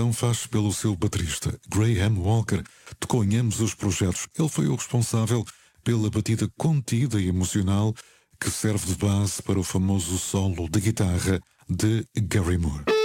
canção faz pelo seu baterista, Graham Walker. Tocou em ambos os projetos. Ele foi o responsável pela batida contida e emocional que serve de base para o famoso solo de guitarra de Gary Moore.